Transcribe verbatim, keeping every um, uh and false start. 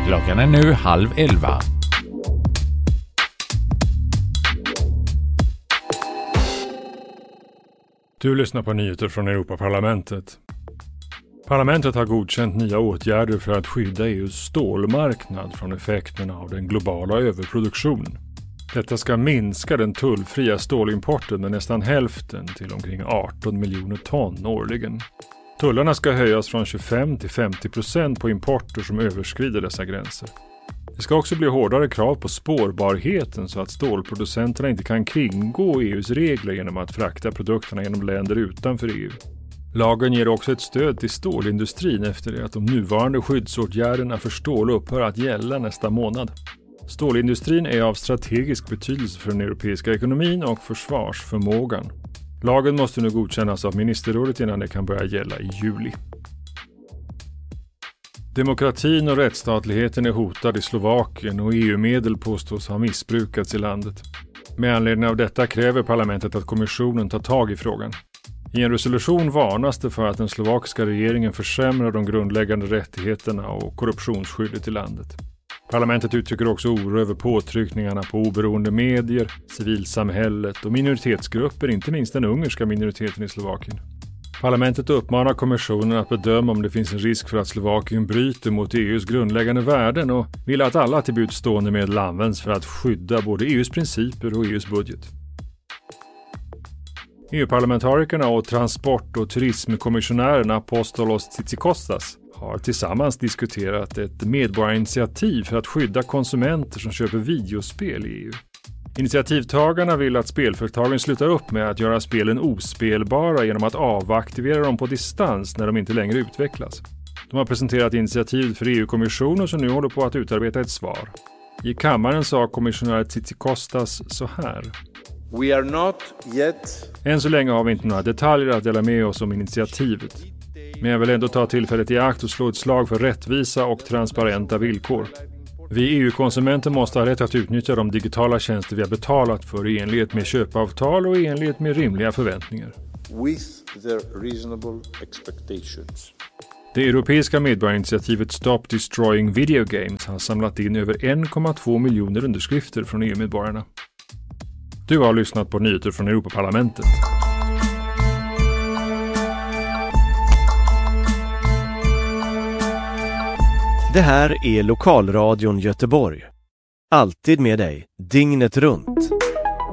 Klockan är nu halv elva. Du lyssnar på nyheter från Europaparlamentet. Parlamentet har godkänt nya åtgärder för att skydda E U:s stålmarknad från effekterna av den globala överproduktionen. Detta ska minska den tullfria stålimporten med nästan hälften till omkring arton miljoner ton årligen. Tullarna ska höjas från tjugofem till femtio procent på importer som överskrider dessa gränser. Det ska också bli hårdare krav på spårbarheten så att stålproducenterna inte kan kringgå E U:s regler genom att frakta produkterna genom länder utanför E U. Lagen ger också ett stöd till stålindustrin efter det att de nuvarande skyddsåtgärderna för stål upphör att gälla nästa månad. Stålindustrin är av strategisk betydelse för den europeiska ekonomin och försvarsförmågan. Lagen måste nu godkännas av ministerrådet innan det kan börja gälla i juli. Demokratin och rättsstatligheten är hotad i Slovakien och E U-medel påstås ha missbrukats i landet. Med anledning av detta kräver parlamentet att kommissionen tar tag i frågan. I en resolution varnas det för att den slovakiska regeringen försämrar de grundläggande rättigheterna och korruptionsskyddet i landet. Parlamentet uttrycker också oro över påtryckningarna på oberoende medier, civilsamhället och minoritetsgrupper, inte minst den ungerska minoriteten i Slovakien. Parlamentet uppmanar kommissionen att bedöma om det finns en risk för att Slovakien bryter mot E U:s grundläggande värden och vill att alla tillbudstående medel används för att skydda både E U:s principer och E U:s budget. E U-parlamentarikerna och transport- och turismkommissionären Apostolos Tzitzikostas har tillsammans diskuterat ett medborgarinitiativ för att skydda konsumenter som köper videospel i E U. Initiativtagarna vill att spelföretagen slutar upp med att göra spelen ospelbara genom att avaktivera dem på distans när de inte längre utvecklas. De har presenterat initiativ för E U-kommissionen som nu håller på att utarbeta ett svar. I kammaren sa kommissionär Tzitzikostas så här. We are not yet... Än så länge har vi inte några detaljer att dela med oss om initiativet. Men jag vill ändå ta tillfället i akt och slå ett slag för rättvisa och transparenta villkor. Vi E U-konsumenter måste ha rätt att utnyttja de digitala tjänster vi har betalat för i enlighet med köpavtal och i enlighet med rimliga förväntningar. with their reasonable expectations. Det europeiska medborgarinitiativet Stop Destroying Video Games har samlat in över en komma två miljoner underskrifter från E U-medborgarna. Du har lyssnat på nyheter från Europaparlamentet. Det här är Lokalradion Göteborg. Alltid med dig, dygnet runt.